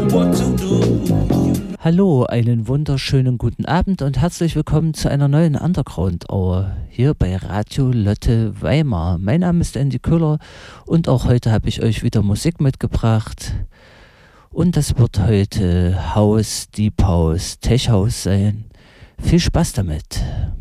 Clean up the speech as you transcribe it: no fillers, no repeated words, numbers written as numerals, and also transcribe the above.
Hallo, einen wunderschönen guten Abend und herzlich willkommen zu einer neuen Underground Hour hier bei Radio Lotte Weimar. Mein Name ist Andy Köhler und auch heute habe ich euch wieder Musik mitgebracht. Und das wird heute House, Deep House, Tech House sein. Viel Spaß damit!